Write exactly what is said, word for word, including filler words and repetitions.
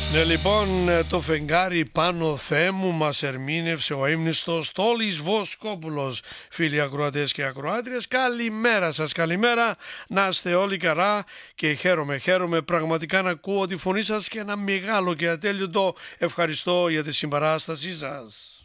Ναι, λοιπόν, το φεγγάρι πάνω Θεέ μου μας ερμήνευσε ο ύμνηστος Τόλης Βοσκόπουλος. Φίλοι ακροατές και ακροάτριες, καλημέρα σας, καλημέρα. Να είστε όλοι καλά και χαίρομαι, χαίρομαι πραγματικά να ακούω τη φωνή σας και ένα μεγάλο και ατέλειωτο ευχαριστώ για τη συμπαράστασή σας.